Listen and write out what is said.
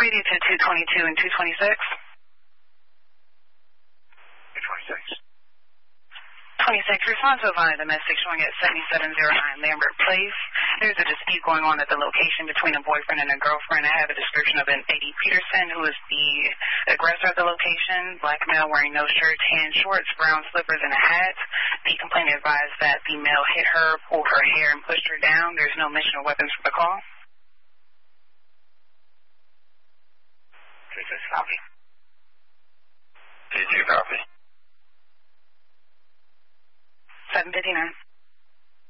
Radio to 222 and 226. 226. 26, respond to a violent domestic showing at 7709 Lambert Place. There's a dispute going on at the location between a boyfriend and a girlfriend. I have a description of an Eddie Peterson, who is the aggressor at the location. Black male wearing no shirt, tan shorts, brown slippers, and a hat. The complainant advised that the male hit her, pulled her hair, and pushed her down. There's no mention of weapons for the call. 36, copy.